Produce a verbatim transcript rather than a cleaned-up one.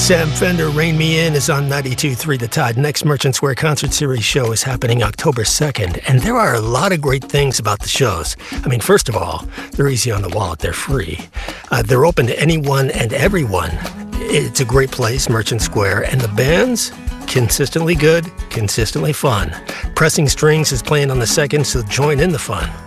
Sam Fender, Rain Me In is on ninety-two point three The Tide. Next Merchant Square Concert Series show is happening October second, and there are a lot of great things about the shows. I mean, first of all, they're easy on the wallet. They're free. Uh, they're open to anyone and everyone. It's a great place, Merchant Square, and the bands, consistently good, consistently fun. Pressing Strings is playing on the second, so join in the fun.